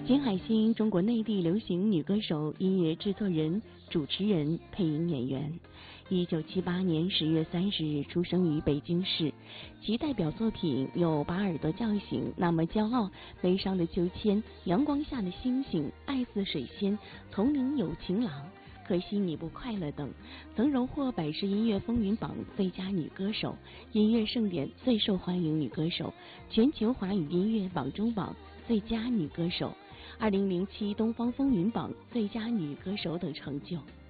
金海心，中国内地流行女歌手、音乐制作人、主持人、配音演员。1978年10月30日出生于北京市，其代表作品有《把耳朵叫醒》、《那么骄傲》、《悲伤的秋千》、《阳光下的星星》、《爱似水仙》、《丛林有情郎》、可惜你不快乐等，曾荣获百事音乐风云榜最佳女歌手、音乐盛典最受欢迎女歌手、全球华语音乐榜中榜最佳女歌手、2007东方风云榜最佳女歌手等成就。